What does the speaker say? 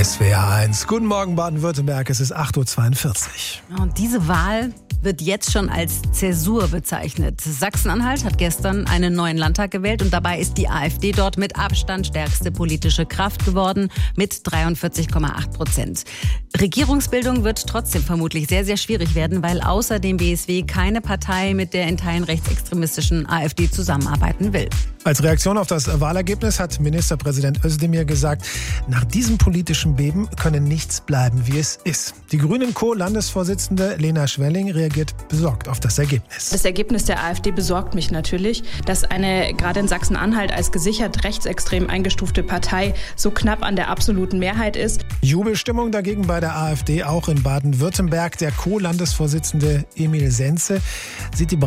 SWR 1. Guten Morgen Baden-Württemberg, es ist 8.42 Uhr. Und diese Wahl wird jetzt schon als Zäsur bezeichnet. Sachsen-Anhalt hat gestern einen neuen Landtag gewählt und dabei ist die AfD dort mit Abstand stärkste politische Kraft geworden mit 43,8%. Regierungsbildung wird trotzdem vermutlich sehr, sehr schwierig werden, weil außer dem BSW keine Partei mit der in Teilen rechtsextremistischen AfD zusammenarbeiten will. Als Reaktion auf das Wahlergebnis hat Ministerpräsident Özdemir gesagt, nach diesem politischen Beben könne nichts bleiben, wie es ist. Die Grünen-Co-Landesvorsitzende Lena Schwelling reagiert besorgt auf das Ergebnis. Das Ergebnis der AfD besorgt mich natürlich, dass eine gerade in Sachsen-Anhalt als gesichert rechtsextrem eingestufte Partei so knapp an der absoluten Mehrheit ist. Jubelstimmung dagegen bei der AfD auch in Baden-Württemberg. Der Co-Landesvorsitzende Emil Senze sieht die